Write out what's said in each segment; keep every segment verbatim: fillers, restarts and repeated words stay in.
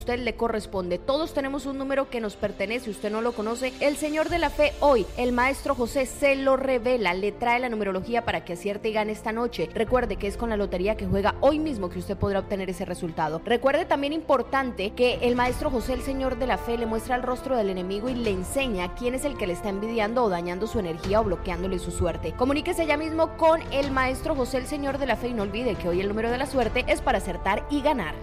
usted le corresponde. Todos tenemos un número que nos pertenece, usted no lo conoce. El señor de la fe hoy, el maestro José, se lo revela, le trae la numerología para que acierte y gane esta noche. Recuerde que es con la lotería que juega hoy mismo que usted podrá obtener ese resultado. Recuerde también importante que el maestro José, el señor de la fe, le muestra el rostro del enemigo y le enseña quién es el que le está envidiando o dañando su energía o bloqueándole su suerte. Comuníquese ya mismo con el maestro José, el señor de la fe, y no olvide que hoy el número de la suerte es para acertar y ganar.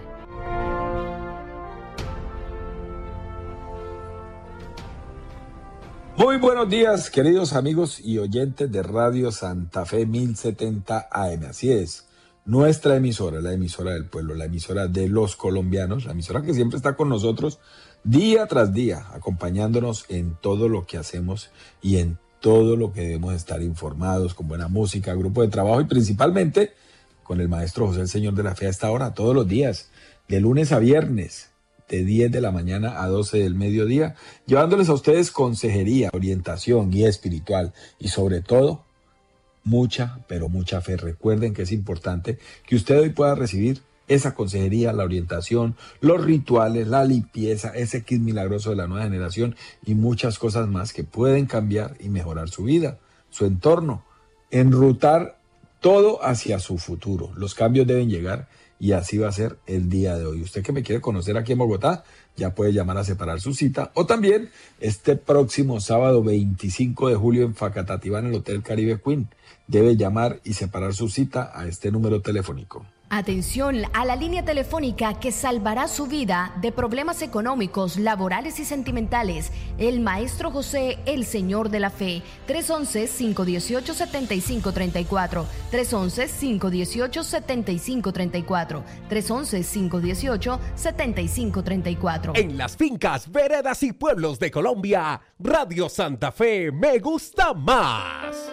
Muy buenos días, queridos amigos y oyentes de Radio Santa Fe mil setenta A M. Así es, nuestra emisora, la emisora del pueblo, la emisora de los colombianos, la emisora que siempre está con nosotros día tras día, acompañándonos en todo lo que hacemos y en todo lo que debemos estar informados, con buena música, grupo de trabajo y principalmente con el maestro José, el señor de la fe, a esta hora, todos los días, de lunes a viernes, de diez de la mañana a doce del mediodía, llevándoles a ustedes consejería, orientación, guía espiritual y sobre todo, mucha, pero mucha fe. Recuerden que es importante que usted hoy pueda recibir esa consejería, la orientación, los rituales, la limpieza, ese kit milagroso de la nueva generación y muchas cosas más que pueden cambiar y mejorar su vida, su entorno, enrutar todo hacia su futuro. Los cambios deben llegar y así va a ser el día de hoy. Usted que me quiere conocer aquí en Bogotá, ya puede llamar a separar su cita. O también este próximo sábado veinticinco de julio en Facatativá, en el Hotel Caribe Queen. Debe llamar y separar su cita a este número telefónico. Atención a la línea telefónica que salvará su vida de problemas económicos, laborales y sentimentales. El maestro José, el señor de la fe. tres once, cinco dieciocho, setenta y cinco treinta y cuatro. tres once, cinco dieciocho, setenta y cinco treinta y cuatro. tres once, cinco dieciocho, setenta y cinco treinta y cuatro. En las fincas, veredas y pueblos de Colombia, Radio Santa Fe me gusta más.